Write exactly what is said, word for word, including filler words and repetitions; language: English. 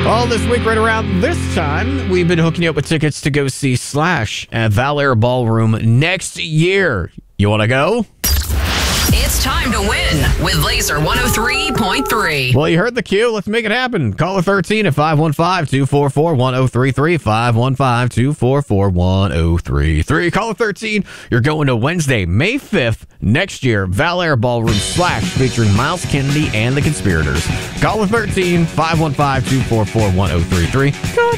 Well, this week, right around this time, we've been hooking you up with tickets to go see Slash at Valor Ballroom next year. You want to go? It's time to win with Laser one oh three point three. Well, you heard the cue. Let's make it happen. Call thirteen at five one five, two four four, one oh three three, five one five, two four four, one oh three three. Call thirteen. You're going to Wednesday, May fifth, next year, Valor Ballroom Slash featuring Miles Kennedy and the Conspirators. Call thirteen, five one five, two four four, one oh three three.